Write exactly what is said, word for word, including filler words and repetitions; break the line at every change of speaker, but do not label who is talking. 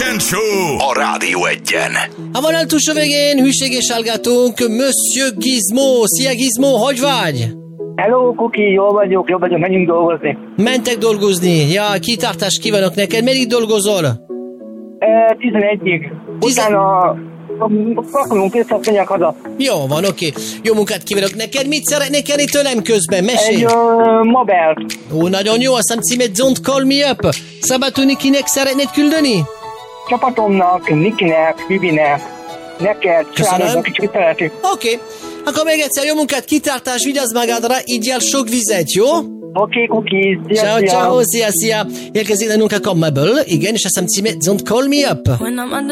Weekend Show a Rádió Egyen.
A vonal túlsó végén hűséges hallgatónk Monsieur Gizmo. Szia Gizmo, hogy vagy?
Hello, Kuki, jól vagyok, jól vagyok, menjünk dolgozni.
Mentek dolgozni? Ja, kitartást kívánok neked. Meddig dolgozol?
E, tizenegyig.
Tizen-
Utána pakolunk vissza, menjek haza.
Jó van, oké. Jó munkát kívánok neked. Mit szeretnék kérni tőlem közben? Mesélj!
Egy uh, mobelt.
Ó, nagyon jó, a számcímet Don't Call Me Up. Szabadulni kinek szeretnéd küldeni?
Csapatomnak, Nikinek, Bibinek, neked, családnak, kicsit szeretik.
Oké. Okay. Akkor még egyszer jó munkát, kitartás, vigyázz magadra, igyál sok vizet, jó?
Oké, okay, Kuki, szia,
Ciao,
szia.
ciao, szia, szia. Érkezik nálunk a Commable, igen, és a számcímet Don't Call Me Up.